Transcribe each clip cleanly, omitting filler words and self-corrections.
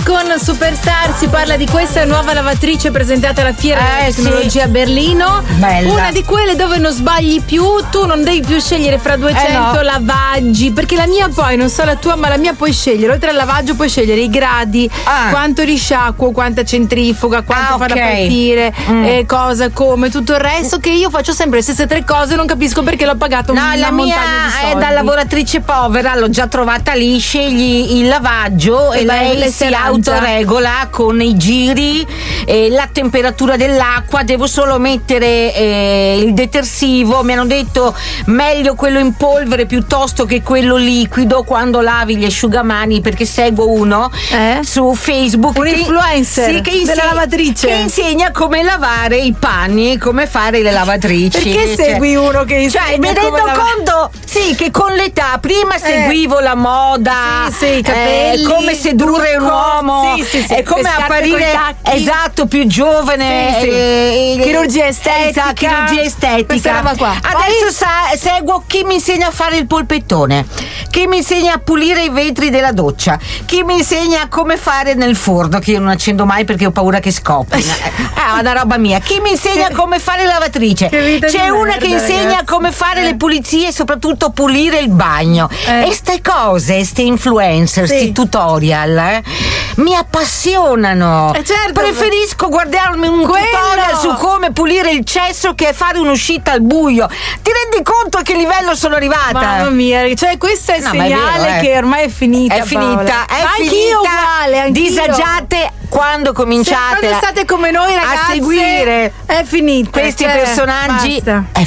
con Superstar si parla di questa nuova lavatrice presentata alla Fiera della Tecnologia a Berlino. Bella. Una di quelle dove non sbagli più, tu non devi più scegliere fra 200 lavaggi, perché la mia poi, non so la tua, ma la mia puoi scegliere, oltre al lavaggio puoi scegliere i gradi, quanto risciacquo, quanta centrifuga, quanto farla partire, cosa, come, tutto il resto, che io faccio sempre le stesse tre cose e non capisco perché l'ho pagato una la montagna mia di soldi. è da lavoratrice povera, l'ho già trovata lì, scegli il lavaggio e lei si autoregola con i giri, la temperatura dell'acqua, devo solo mettere il detersivo. Mi hanno detto meglio quello in polvere piuttosto che quello liquido quando lavi gli asciugamani, perché seguo uno su Facebook, un influencer della lavatrice che insegna come lavare i panni, come fare le lavatrici. Perché segui uno che insegna? Mi rendo conto che con l'età prima seguivo la moda, i capelli, come sedurre un uomo, e come apparire più giovane, chirurgia estetica, questa roba qua. Adesso seguo chi mi insegna a fare il polpettone, chi mi insegna a pulire i vetri della doccia, chi mi insegna come fare nel forno, che io non accendo mai perché ho paura che scoppi. Una roba mia. Chi mi insegna come fare lavatrice, c'è una che insegna come fare le pulizie e soprattutto pulire il bagno, e ste cose, ste influencer, sti tutorial mi appassionano. Preferisco guardarmi un tutorial su come pulire il cesso che fare un'uscita al buio. Ti rendi conto a che livello sono arrivata? Mamma mia, cioè questo è il segnale che ormai è finita. Anch'io uguale, anch'io. Disagiate quando cominciate state come noi, ragazze, a seguire è finita questi personaggi. È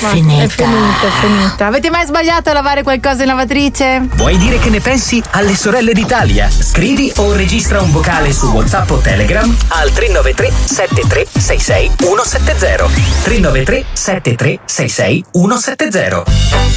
finita. Avete mai sbagliato a lavare qualcosa in lavatrice? Vuoi dire che ne pensi alle sorelle d'Italia? Scrivi o registra un vocale su WhatsApp o Telegram al 393 7366 170. 393 7366 170.